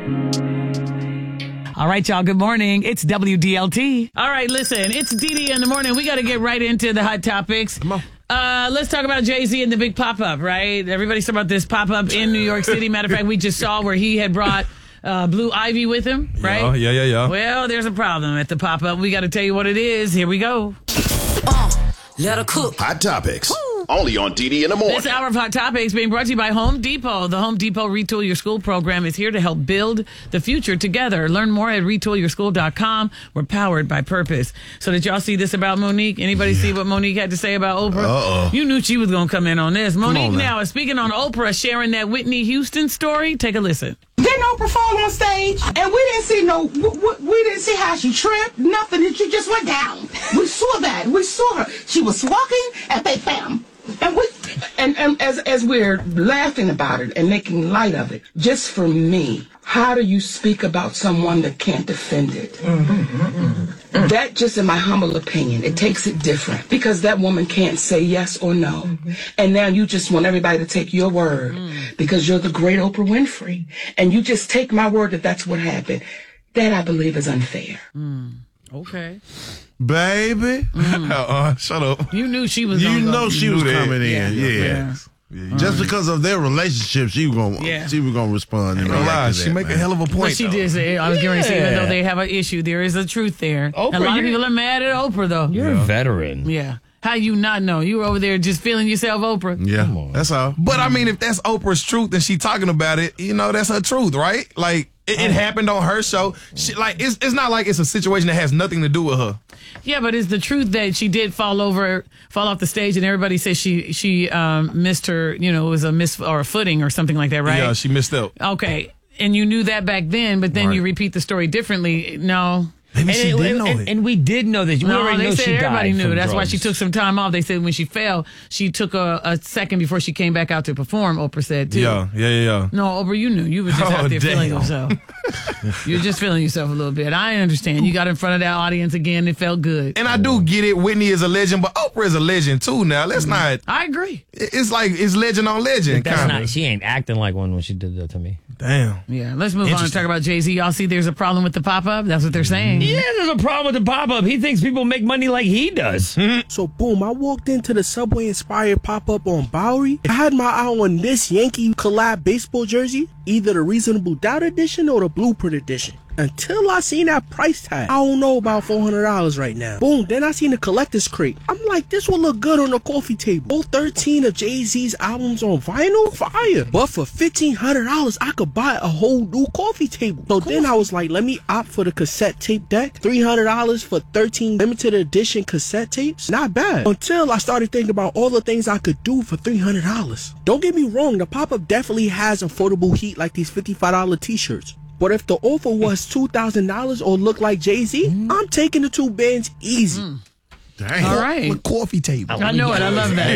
All right, y'all. Good morning. It's WDLT. All right, listen. It's DD in the morning. We got to get right into the hot topics. Come on. Let's talk about Jay-Z and the big pop-up, right? Everybody's talking about this pop-up in New York City. Matter of fact, we just saw where he had brought Blue Ivy with him, right? Yeah. Well, there's a problem at the pop-up. We got to tell you what it is. Here we go. Let her cook. Hot Topics. Only on DD in the morning. This hour of Hot Topics being brought to you by Home Depot. The Home Depot Retool Your School program is here to help build the future together. Learn more at retoolyourschool.com. We're powered by purpose. So did y'all see this about Monique? Anybody see what Monique had to say about Oprah? Uh-oh. You knew she was going to come in on this. Monique on now is speaking on Oprah, sharing that Whitney Houston story. Take a listen. Didn't Oprah fall on stage? And we didn't see we didn't see how she tripped, nothing. She just went down. We saw that. We saw her. She was walking and they found. And as we're laughing about it and making light of it, just for me, how do you speak about someone that can't defend it? That, just in my humble opinion, it takes it different because that woman can't say yes or no. And now you just want everybody to take your word because you're the great Oprah Winfrey. And you just take my word that that's what happened. That, I believe, is unfair. Okay. Baby. Shut up. You knew she was You gonna know go. she was coming in. Yeah. Yeah. Just because of their relationship, she was gonna respond. And react to She that, make a man. hell of a What point. she though. did say, I was going to say, even though they have an issue, there is a truth there. Oprah, a lot of you're- people are mad at Oprah, though. You're a veteran. Yeah. How you not know? You were over there just feeling yourself, Oprah. Yeah, Come on. that's all. But I mean, if that's Oprah's truth and she talking about it, that's her truth, right? Like it happened on her show. She, like it's not like it's a situation that has nothing to do with her. Yeah, but it's the truth that she did fall off the stage, and everybody says she missed her. It was a miss or a footing or something like that, right? Yeah, she missed out. Okay, and you knew that back then, but then Right. you repeat the story differently. No. Maybe she didn't know it. And we did know that. We No, already they know said she everybody died knew. from That's why drugs. she took some time off. They said when she fell, she took a second before she came back out to perform, Oprah said, too. Yeah. No, Oprah, you knew. You were just out there feeling damn. yourself. You're just feeling yourself a little bit. I understand. You got in front of that audience again. It felt good. And I do get it. Whitney is a legend, but Oprah is a legend too. Now let's not. I agree. It's like it's legend on legend. That's Kind not. of. She ain't acting like one when she did that to me. Damn. Yeah, let's move on and Interesting. talk about Jay-Z. Y'all see there's a problem with the pop-up? That's what they're saying. Yeah, there's a problem with the pop-up. He thinks people make money like he does. So boom, I walked into the Subway inspired pop-up on Bowery. I had my eye on this Yankee collab baseball jersey, either the Reasonable Doubt edition or the Blueprint edition. Until I seen that price tag. I don't know about $400 right now. Boom, then I seen the collector's crate. I'm like, this will look good on the coffee table. All 13 of Jay-Z's albums on vinyl? Fire. But for $1,500, I could buy a whole new coffee table. So then I was like, let me opt for the cassette tape deck. $300 for 13 limited edition cassette tapes? Not bad. Until I started thinking about all the things I could do for $300. Don't get me wrong, the pop-up definitely has affordable heat like these $55 t-shirts. But if the offer was $2,000 or looked like Jay-Z, I'm taking the 2 bands easy. Dang. All right. With coffee table. I know it. I love that.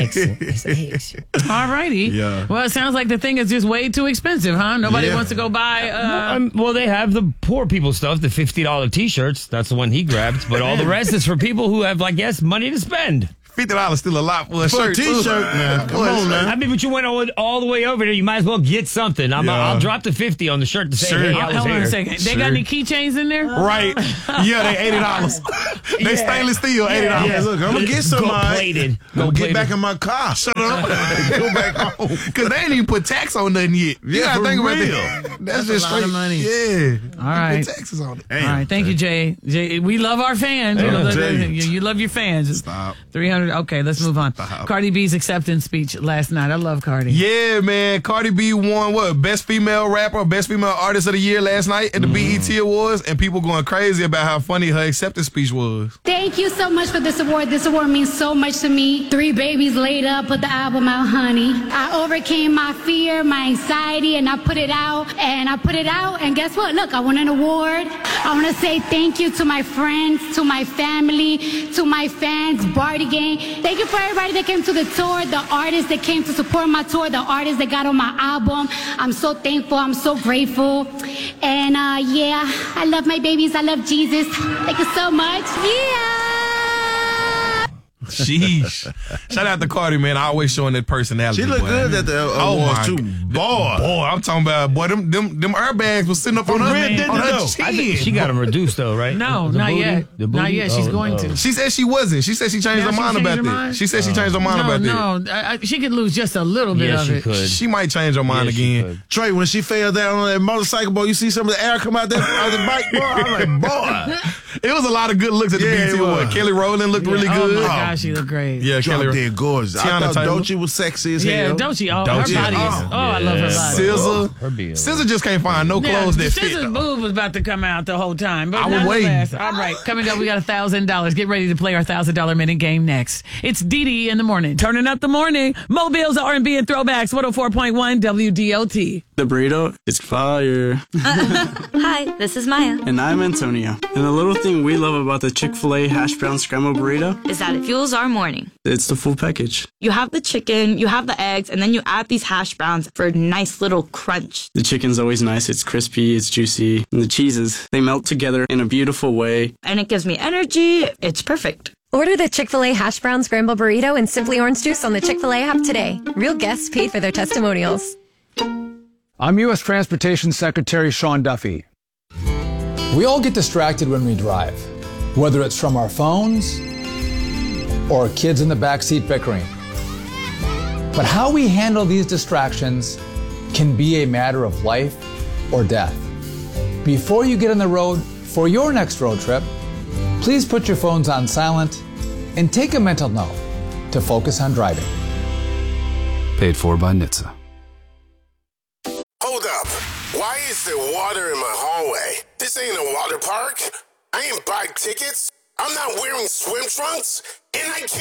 It's All righty. Yeah. Well, it sounds like the thing is just way too expensive, huh? Nobody Yeah. wants to go buy. well, they have the poor people stuff, the $50 T-shirts. That's the one he grabbed. But all the rest is for people who have, money to spend. $50 still a lot for a For a shirt. too. t-shirt, man. Come on, man. I mean, but you went all the way over there. You might as well get something. I'll drop the 50 on the shirt to say, Sure. hey, I was Hold on here. a second. They got any keychains in there? Right. Yeah, they $80. They stainless steel, $80. Yeah, look, I'm gonna get some. Gold-plated. I'm gonna get Gold-plated. back in my car. Shut up. Go back home. Because they ain't even put tax on nothing yet. You Yeah, gotta for think about real. that. That's a just lot straight of money. Yeah. All right. Put taxes on it. All right, thank you, Jay. Jay, we love our fans. You love your fans. Stop. 300. Okay, let's move on. Cardi B's acceptance speech last night. I love Cardi. Yeah, man. Cardi B won Best Female Rapper, Best Female Artist of the Year last night at the BET Awards, and people going crazy about how funny her acceptance speech was. Thank you so much for this award. This award means so much to me. 3 babies later, put the album out, honey. I overcame my fear, my anxiety, and I put it out. And guess what? Look, I won an award. I want to say thank you to my friends, to my family, to my fans, Barty Gang. Thank you for everybody that came to the tour, the artists that came to support my tour, the artists that got on my album. I'm so thankful. I'm so grateful. And yeah, I love my babies. I love Jesus. Thank you so much. Yeah. Sheesh. Shout out to Cardi, man. Always showing that personality. She looked good at the awards too. Boy, I'm talking about them airbags was sitting up on her chin. I think she got them reduced though, right? No, not yet. Not yet. She's going to. She said she wasn't. She said she changed her mind about that. She said she changed her mind about that. No, she could lose just a little bit of it. Could. She might change her mind again. Trey, when she fell down on that motorcycle, boy, you see some of the air come out the bike, boy. I'm like, boy. It was a lot of good looks at the BET Award. Kelly Rowland looked really good. Oh my gosh, she looked great. Yeah, Kelly did gorgeous. I thought Doechii was sexy as hell. Yeah, Doechii. Her body is. I love her body. SZA just can't find no clothes that fit. SZA's boob was about to come out the whole time. But I was waiting. All right, coming up, we got $1,000. Get ready to play our $1,000 minute game next. It's Dee in the morning. Turning up the morning. Mobile's R&B and throwbacks. 104.1 WDLT. The burrito is fire. Hi, this is Maya. And I'm Antonio. And the little thing we love about the Chick-fil-A hash brown scrambled burrito is that it fuels our morning. It's the full package. You have the chicken, you have the eggs, and then you add these hash browns for a nice little crunch. The chicken's always nice. It's crispy, it's juicy. And the cheeses, they melt together in a beautiful way. And it gives me energy. It's perfect. Order the Chick-fil-A hash brown scramble burrito and Simply Orange Juice on the Chick-fil-A app today. Real guests paid for their testimonials. I'm U.S. Transportation Secretary Sean Duffy. We all get distracted when we drive, whether it's from our phones or kids in the backseat bickering. But how we handle these distractions can be a matter of life or death. Before you get on the road for your next road trip, please put your phones on silent and take a mental note to focus on driving. Paid for by NHTSA. Hold up. Why is there water in my hallway? This ain't a water park. I ain't buy tickets. I'm not wearing swim trunks. And I can't